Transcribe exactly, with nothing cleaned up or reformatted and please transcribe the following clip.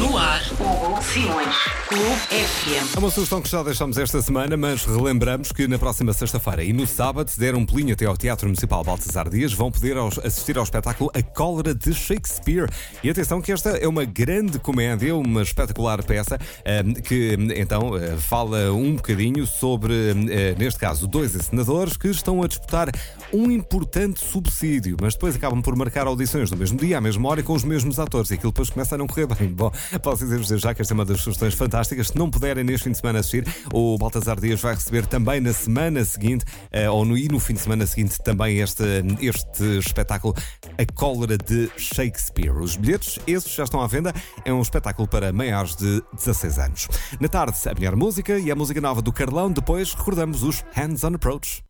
No ar, Hugo Simões, Clube F M. É uma sugestão que já deixámos esta semana, mas relembramos que na próxima sexta-feira e no sábado, se der um pulinho até ao Teatro Municipal Baltasar Dias, vão poder aos- assistir ao espetáculo A Cólera de Shakespeare. E atenção que esta é uma grande comédia, uma espetacular peça, ahm, que então ah, fala um bocadinho sobre, ah, neste caso, dois encenadores que estão a disputar um importante subsídio, mas depois acabam por marcar audições no mesmo dia, à mesma hora, e com os mesmos atores, e aquilo depois começa a não correr bem. Bom, posso dizer-vos já que esta é uma das sugestões fantásticas. Se não puderem neste fim de semana assistir, o Baltasar Dias vai receber também na semana seguinte, eh, ou no, e no fim de semana seguinte, também este, este espetáculo A Cólera de Shakespeare. Os bilhetes, esses já estão à venda. É um espetáculo para maiores de dezasseis anos. Na tarde, a melhor música e a música nova do Carlão. Depois, recordamos os Hands on Approach.